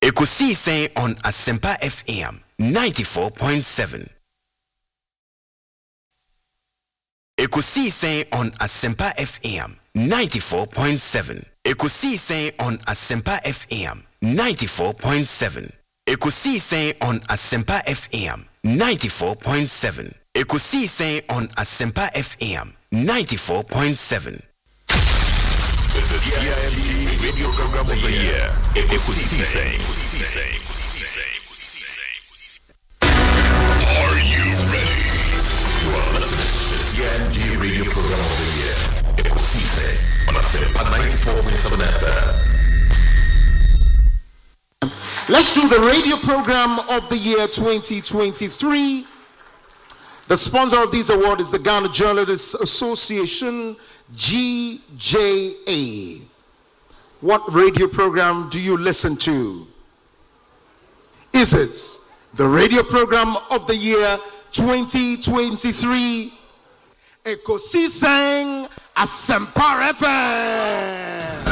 Ekusise on Asempa FM 94.7. Ekusise on Asempa FM 94.7. Ekusise on Asempa FM 94.7. Ekusise on Asempa FM 94.7. Ekusise on Asempa FM 94.7. The CIMB Radio Program of the Year. Ekusise. Are you ready? You are listening to the CIMB Radio Program of the Year. Ekusise on Asempa 94.7 FM. Let's do the radio program of the year 2023. The sponsor of this award is the Ghana Journalists Association, GJA. What radio program do you listen to? Is it the radio program of the year 2023? Ekusise Asempa FM.